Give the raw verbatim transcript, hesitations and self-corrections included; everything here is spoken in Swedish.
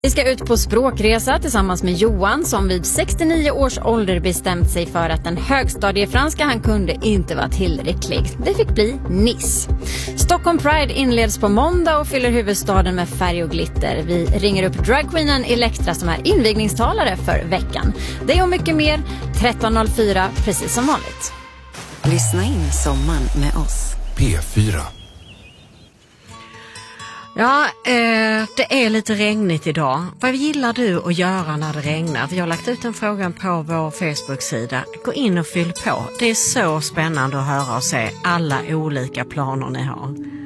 Vi ska ut på språkresa tillsammans med Johan som vid sextionio års ålder bestämt sig för att den högstadiefranska han kunde inte var tillräcklig. Det fick bli Nice. Stockholm Pride inleds på måndag och fyller huvudstaden med färg och glitter. Vi ringer upp dragqueenen Elektra som är invigningstalare för veckan. Det och mycket mer tretton noll fyra precis som vanligt. Lyssna in sommaren med oss. P fyra. Ja, eh, det är lite regnigt idag. Vad gillar du att göra när det regnar? Vi har lagt ut en fråga på vår Facebook-sida. Gå in och fyll på. Det är så spännande att höra och se alla olika planer ni har.